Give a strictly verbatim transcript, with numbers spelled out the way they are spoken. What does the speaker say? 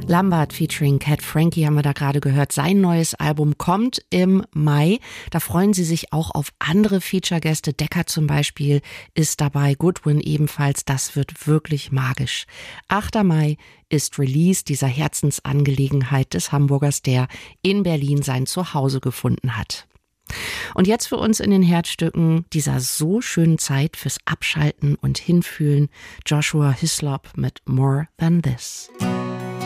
Lambert featuring Cat Frankie haben wir da gerade gehört. Sein neues Album kommt im Mai. Da freuen Sie sich auch auf andere Feature-Gäste. Decker zum Beispiel ist dabei, Goodwin ebenfalls. Das wird wirklich magisch. achter Mai ist Release dieser Herzensangelegenheit des Hamburgers, der in Berlin sein Zuhause gefunden hat. Und jetzt für uns in den Herzstücken dieser so schönen Zeit fürs Abschalten und Hinfühlen, Joshua Hislop mit More Than This.